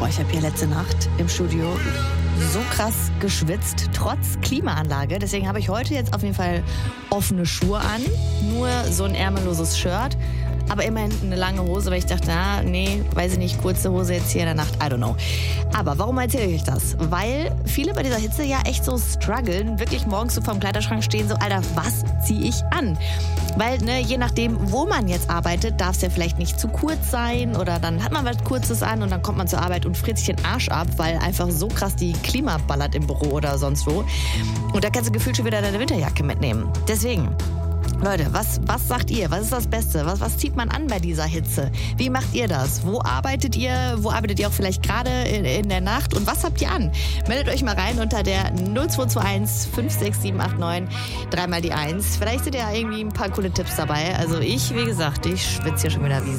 Boah, ich habe hier letzte Nacht im Studio so krass geschwitzt, trotz Klimaanlage. Deswegen habe ich heute jetzt auf jeden Fall offene Schuhe an, nur so ein ärmelloses Shirt. Aber immerhin eine lange Hose, weil ich dachte, weiß ich nicht, kurze Hose jetzt hier in der Nacht, I don't know. Aber warum erzähle ich euch das? Weil viele bei dieser Hitze ja echt so strugglen, wirklich morgens so vorm Kleiderschrank stehen, so, Alter, was ziehe ich an? Weil, je nachdem, wo man jetzt arbeitet, darf es ja vielleicht nicht zu kurz sein oder dann hat man was Kurzes an und dann kommt man zur Arbeit und friert sich den Arsch ab, weil einfach so krass die Klima ballert im Büro oder sonst wo. Und da kannst du gefühlt schon wieder deine Winterjacke mitnehmen. Deswegen, Leute, was sagt ihr? Was ist das Beste? Was zieht man an bei dieser Hitze? Wie macht ihr das? Wo arbeitet ihr? Wo arbeitet ihr auch vielleicht gerade in der Nacht? Und was habt ihr an? Meldet euch mal rein unter der 0221 56789 3 mal die 1. Vielleicht sind ja irgendwie ein paar coole Tipps dabei. Also ich, wie gesagt, ich schwitze hier schon wieder wie